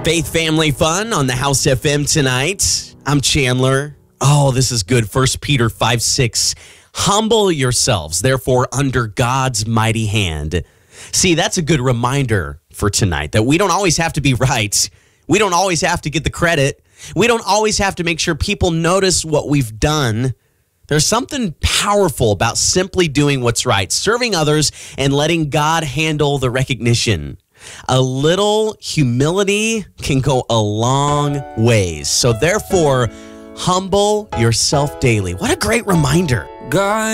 Faith Family Fun on the House FM tonight. I'm Chandler. Oh, this is good. 1 Peter 5:6. Humble yourselves, therefore, under God's mighty hand. See, that's a good reminder for tonight that we don't always have to be right. We don't always have to get the credit. We don't always have to make sure people notice what we've done. There's something powerful about simply doing what's right, serving others, and letting God handle the recognition. A little humility can go a long ways. So therefore, humble yourself daily. What a great reminder. God